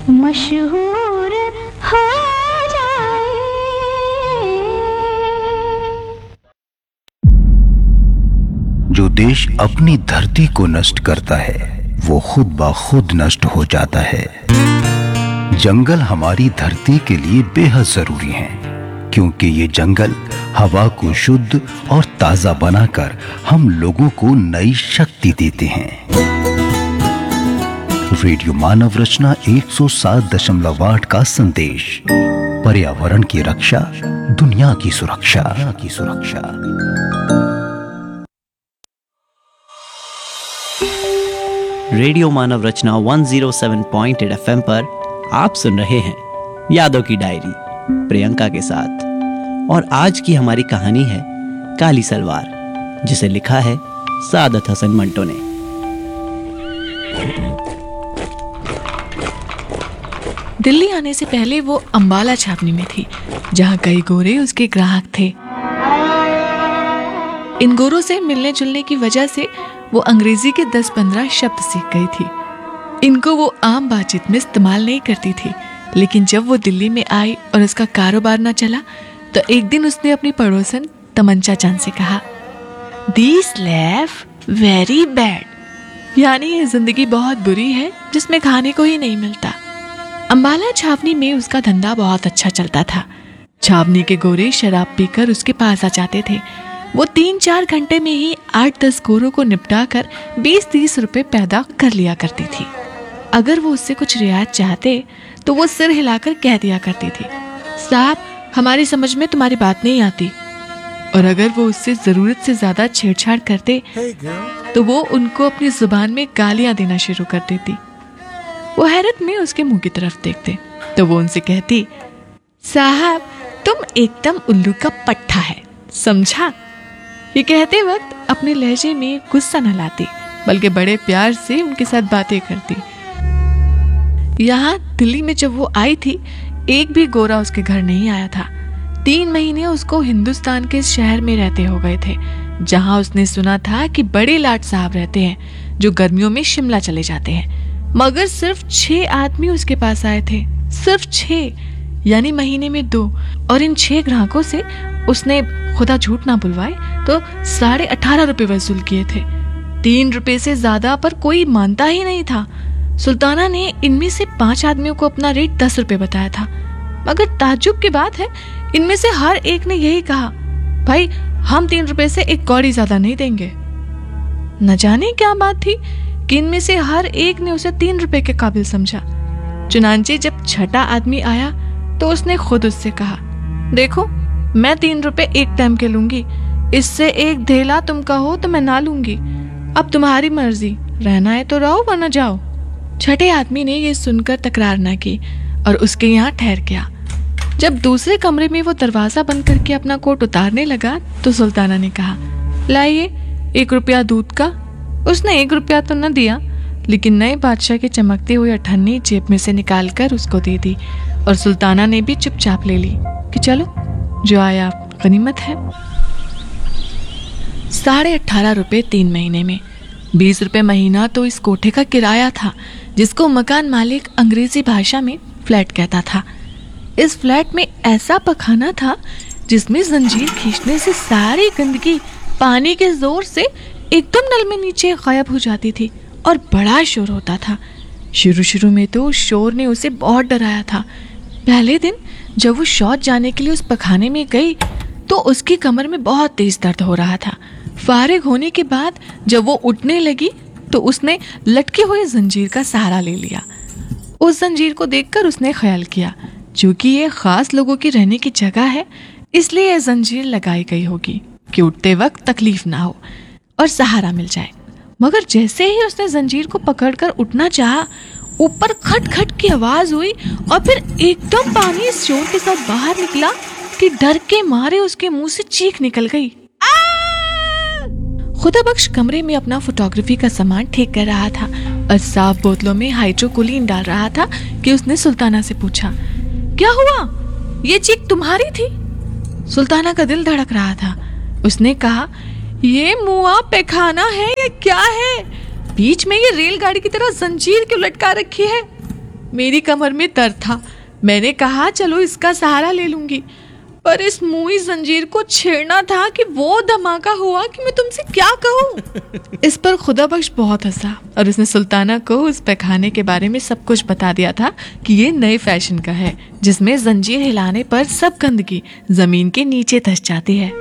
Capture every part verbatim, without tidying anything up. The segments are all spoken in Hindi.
मशहूर हो जाए। जो देश अपनी धरती को नष्ट करता है वो खुद ब खुद नष्ट हो जाता है। जंगल हमारी धरती के लिए बेहद जरूरी हैं, क्योंकि ये जंगल हवा को शुद्ध और ताजा बनाकर हम लोगों को नई शक्ति देते हैं। रेडियो मानव रचना एक सौ सात दशमलव आठ का संदेश, पर्यावरण की रक्षा, दुनिया की सुरक्षा की सुरक्षा। रेडियो मानव रचना एक सौ सात पॉइंट आठ एफएम पर आप सुन रहे हैं यादों की डायरी प्रियंका के साथ। और आज की हमारी कहानी है काली सलवार, जिसे लिखा है सादत हसन मंटो ने। दिल्ली आने से पहले वो अंबाला छावनी में थी, जहाँ कई गोरे उसके ग्राहक थे। इन गोरों से मिलने जुलने की वजह से वो अंग्रेजी के दस पंद्रह शब्द सीख गई थी। इनको वो आम बातचीत में इस्तेमाल नहीं करती थी, लेकिन जब वो दिल्ली में आई और उसका कारोबार ना चला तो एक दिन उसने अपनी पड़ोसन तमंचा चांद से कहा, दिस लाइफ वेरी बैड, यानी ये जिंदगी बहुत बुरी है जिसमें खाने को ही नहीं मिलता। अंबाला छावनी में उसका धंधा बहुत अच्छा चलता था। छावनी के गोरे शराब पीकर उसके पास आ जाते थे। वो तीन चार घंटे में ही आठ दस गोरों को निपटा कर बीस तीस रुपए पैदा कर लिया करती थी। अगर वो उससे कुछ रियायत चाहते तो वो सिर हिलाकर कह दिया करती थी, साहब हमारी समझ में तुम्हारी बात नहीं आती। और अगर वो उससे जरूरत से ज्यादा छेड़छाड़ करते तो वो उनको अपनी जुबान में गालियां देना शुरू कर देती। वो हैरत में उसके मुंह की तरफ देखते तो वो उनसे कहती, साहब तुम एकदम उल्लू का पट्टा है, समझा। ये कहते वक्त अपने लहजे में गुस्सा न लाती, बल्कि बड़े प्यार से उनके साथ बातें करती। यहाँ दिल्ली में जब वो आई थी, एक भी गोरा उसके घर नहीं आया था। तीन महीने उसको हिंदुस्तान के शहर में रहते हो गए थे, जहाँ उसने सुना था कि बड़े लाट साहब रहते हैं जो गर्मियों में शिमला चले जाते हैं। मगर सिर्फ छह आदमी उसके पास आए थे, सिर्फ छह, यानी महीने में दो। और इन छह ग्राहकों से उसने, खुदा झूठ ना बुलवाए, तो साढ़े अठारह रुपए वसूल किए थे। तीन रुपए से ज्यादा पर कोई मानता ही नहीं था। सुल्ताना ने इनमें से पांच आदमियों को अपना रेट दस रुपए बताया था, मगर ताज्जुब की बात है इनमें से हर एक ने यही कहा, भाई हम तीन रुपए से एक कौड़ी ज्यादा नहीं देंगे। न जाने क्या बात थी कि इनमें से हर एक ने उसे तीन रुपए के काबिल समझा। चुनांचे जब छठा आदमी आया तो उसने खुद उससे कहा, देखो मैं तीन रुपए एक टाइम के लूंगी, इससे एक धेला तुम कहो तो मैं ना लूंगी। अब तुम्हारी मर्जी, रहना है तो रहो वरना जाओ। छठे आदमी ने ये सुनकर तकरार ना की और उसके यहाँ ठहर गया। जब दूसरे कमरे में वो दरवाजा बंद करके अपना कोट उतारने लगा तो सुल्ताना ने कहा, लाइए एक रुपया दूध का। उसने एक रुपया तो न दिया, लेकिन नए बादशाह के चमकते हुए अठन्नी जेब में से निकालकर उसको दे दी। और सुल्ताना ने भी चुपचाप ले ली कि चलो जो आया गनीमत है। साढ़े अठारह रुपए तीन महीने में, बीस रुपए महीना तो इस कोठे का किराया था, जिसको मकान मालिक अंग्रेजी भाषा में फ्लैट कहता था। इस फ्लैट में ऐसा पखाना था जिसमें जंजीर खींचने से सारी गंदगी पानी के जोर से एकदम नल में नीचे गायब हो जाती थी और बड़ा शोर होता था। शुरू शुरू में तो शोर ने उसे बहुत डराया था। पहले दिन जब वो शौच जाने के लिए उस पखाने में गई तो उसकी कमर में बहुत तेज दर्द हो रहा था। फारिग होने के बाद जब वो उठने लगी तो उसने लटके हुए जंजीर का सहारा ले लिया। उस जंजीर को देखकर उसने ख्याल किया, चूंकि ये खास लोगों की रहने की जगह है, इसलिए यह जंजीर लगाई गई होगी कि उठते वक्त तकलीफ ना हो और सहारा मिल जाए। मगर जैसे ही उसने जंजीर को पकड़कर उठना चाहा, ऊपर खट खट की आवाज हुई और फिर एकदम पानी इस जोर के साथ बाहर निकला कि डर के मारे उसके मुंह से चीख निकल गई। खुदा बख्श कमरे में अपना फोटोग्राफी का सामान ठीक कर रहा था और साफ बोतलों में हाइड्रोकोलिन डाल रहा था कि उसने सुल्ताना से पूछा, क्या हुआ, ये चीख तुम्हारी थी? सुल्ताना का दिल धड़क रहा था। उसने कहा, ये मुआ पैखाना है या क्या है? बीच में ये रेलगाड़ी की तरह जंजीर क्यों लटका रखी है? मेरी कमर में दर्द था। मैंने कहा चलो इसका सहारा ले लूंगी, पर इस मुई जंजीर को छेड़ना था कि वो धमाका हुआ कि मैं तुमसे क्या कहूँ। इस पर खुदा बख्श बहुत हंसा और उसने सुल्ताना को उस पैखाने के बारे में सब कुछ बता दिया था कि ये नए फैशन का है, जिसमें जंजीर हिलाने पर सब गंदगी जमीन के नीचे धंस जाती है।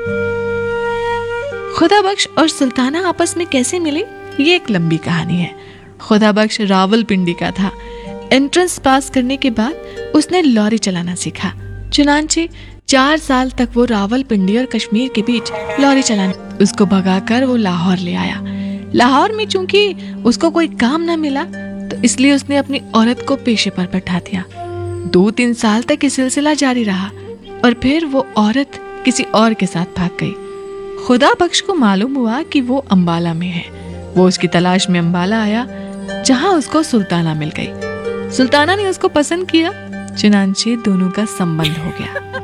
खुदा बख्श और सुल्ताना आपस में कैसे मिले, ये एक लंबी कहानी है। खुदा बख्श रावलपिंडी का था। एंट्रेंस पास करने के बाद उसने लॉरी चलाना सीखा। चुनांचे चार साल तक वो रावलपिंडी और कश्मीर के बीच लॉरी चलाने, उसको भगाकर वो लाहौर ले आया। लाहौर में चूंकि उसको कोई काम ना मिला, तो इसलिए उसने अपनी औरत को पेशे पर बैठा दिया। दो तीन साल तक ये सिलसिला जारी रहा और फिर वो औरत किसी और के साथ भाग गई। खुदा बख्श को मालूम हुआ कि वो अंबाला में है। वो उसकी तलाश में अंबाला आया, जहां उसको सुल्ताना मिल गई। सुल्ताना ने उसको पसंद किया, चुनांचे दोनों का संबंध हो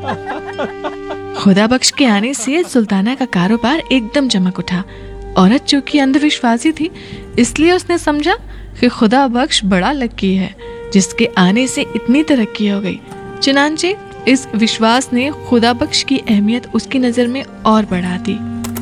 गया। खुदा बख्श के आने से सुल्ताना का कारोबार एकदम चमक उठा। औरत चूंकि अंधविश्वासी थी, इसलिए उसने समझा कि खुदा बख्श बड़ा लकी है, जिसके आने से इतनी तरक्की हो गई। चुनांचे इस विश्वास ने खुदा बख्श की अहमियत उसकी नजर में और बढ़ा दी।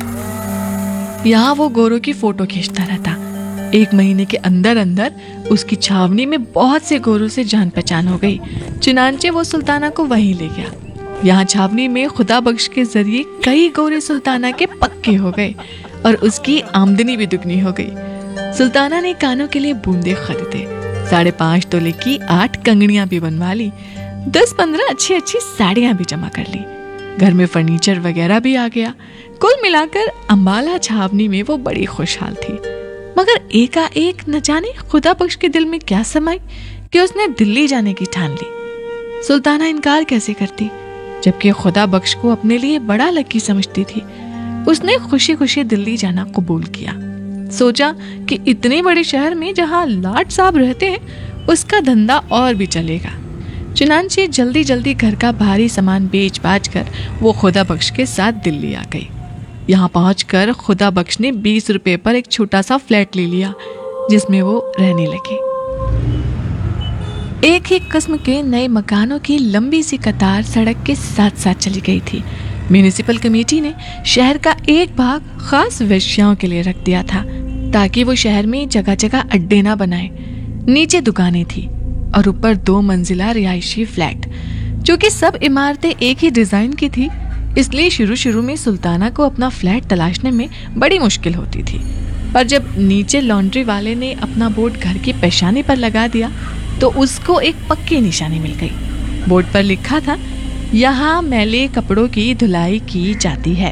यहाँ वो गोरों की फोटो खींचता रहता। एक महीने के अंदर अंदर उसकी छावनी में बहुत से गोरों से जान पहचान हो गई। चुनांचे वो सुल्ताना को वहीं ले गया। यहाँ छावनी में खुदा बख्श के जरिए कई गोरे सुल्ताना के पक्के हो गए और उसकी आमदनी भी दुगनी हो गई। सुल्ताना ने कानों के लिए बूंदे खरीदे, साढ़े पांच तोले की आठ कंगड़ियां भी बनवा ली, दस पंद्रह अच्छी अच्छी साड़ियां भी जमा कर ली। घर में फर्नीचर वगैरह भी आ गया। कुल मिलाकर अंबाला छावनी में वो बड़ी खुशहाल थी। मगर एकाएक न जाने खुदा बख्श के दिल में क्या समाई कि उसने दिल्ली जाने की ठान ली। सुल्ताना इनकार कैसे करती, जबकि खुदा बख्श को अपने लिए बड़ा लकी समझती थी। उसने खुशी खुशी दिल्ली जाना कबूल किया। सोचा कि इतने बड़े शहर में जहाँ लाट साहब रहते हैं, उसका धंधा और भी चलेगा। चुनांचे जल्दी जल्दी घर का भारी सामान बेच बाच कर वो खुदा बख्श के साथ दिल्ली आ गई। यहाँ पहुंचकर खुदा बख्श ने बीस रुपए पर एक छोटा सा फ्लैट ले लिया, जिसमें वो रहने लगे। एक ही किस्म के नए मकानों की लंबी सी कतार सड़क के साथ साथ चली गई थी। म्यूनिसिपल कमेटी ने शहर का एक भाग खास वेश्याओं के लिए रख दिया था, ताकि वो शहर में जगह जगह अड्डे ना बनाए। नीचे दुकानें थी और ऊपर दो मंजिला रिहायशी फ्लैट। क्योंकि सब इमारतें एक ही डिजाइन की थी, इसलिए शुरू शुरू में सुल्ताना को अपना फ्लैट तलाशने में बड़ी मुश्किल होती थी। पर जब नीचे लॉन्ड्री वाले ने अपना बोर्ड घर की पेशानी पर लगा दिया, तो उसको एक पक्की निशानी मिल गई। बोर्ड पर लिखा था, यहाँ मैले कपड़ों की धुलाई की जाती है।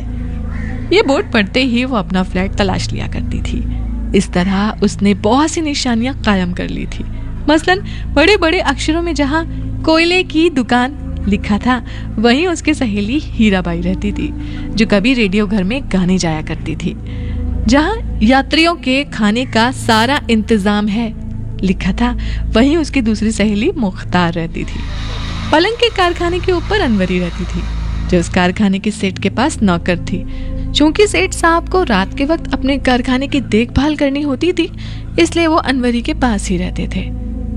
ये बोर्ड पढ़ते ही वो अपना फ्लैट तलाश लिया करती थी। इस तरह उसने बहुत सी निशानियां कायम कर ली थी। मसलन बड़े बड़े अक्षरों में जहाँ कोयले की दुकान लिखा था, वहीं उसकी सहेली हीराबाई रहती थी, जो कभी रेडियो घर में गाने जाया करती थी। जहाँ यात्रियों के खाने का सारा इंतजाम है लिखा था, वहीं उसकी दूसरी सहेली मुख्तार रहती थी। पलंग के कारखाने के ऊपर अनवरी रहती थी, जो उस कारखाने के सेठ के पास नौकर थी। चूंकि सेठ साहब को रात के वक्त अपने कारखाने की देखभाल करनी होती थी, इसलिए वो अनवरी के पास ही रहते थे।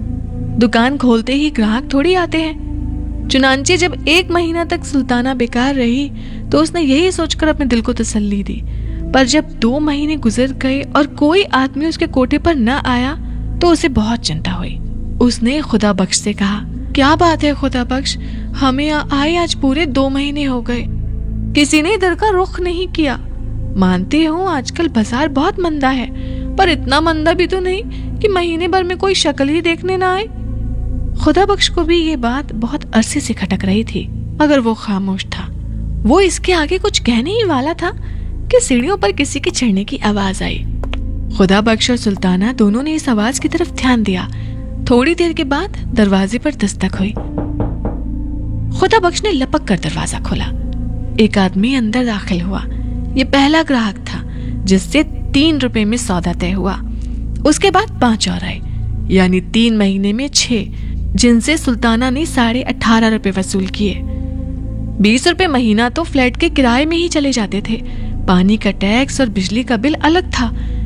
दुकान खोलते ही ग्राहक थोड़ी आते हैं। चुनांचे जब एक महीना तक सुल्ताना बेकार रही, तो उसने यही सोचकर अपने दिल को तसल्ली दी। पर जब दो महीने गुजर गए और कोई आदमी उसके कोठे पर न आया, तो उसे बहुत चिंता हुई। उसने खुदा बख्श से कहा, क्या बात है खुदा बख्श, हमें आए आज पूरे दो महीने हो गए, किसी ने इधर का रुख नहीं किया। मानते हो आजकल बाजार बहुत मंदा है, पर इतना मंदा भी तो नहीं कि महीने भर में कोई शक्ल ही देखने ना आए। खुदा बख्श को भी ये बात बहुत अरसे से खटक रही थी, मगर वो खामोश था। वो इसके आगे कुछ कहने ही वाला था कि सीढ़ियों पर किसी के चढ़ने की आवाज आई। खुदा बख्श और सुल्ताना दोनों ने इस आवाज की तरफ ध्यान दिया। थोड़ी देर के बाद दरवाजे पर दस्तक हुई। खुदा बख्श ने लपक कर दरवाजा खोला। एक आदमी अंदर दाखिल हुआ। ये पहला ग्राहक था, जिससे तीन रुपए में सौदा तय हुआ। उसके बाद पांच और आए, यानी तीन महीने में छह, जिनसे सुल्ताना ने साढ़े अठारह रुपए वसूल किए। बीस रुपए महीना तो फ्लैट के किराए में ही चले जाते थे। पानी का टैक्स और बिजली का बिल अलग था।